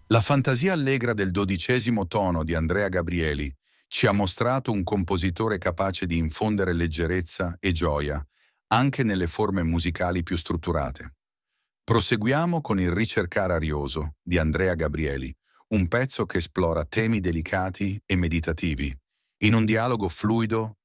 La fantasia allegra del 12° tono di Andrea Gabrieli ci ha mostrato un compositore capace di infondere leggerezza e gioia, anche nelle forme musicali più strutturate. Proseguiamo con il Ricercar arioso di Andrea Gabrieli, un pezzo che esplora temi delicati e meditativi, in un dialogo fluido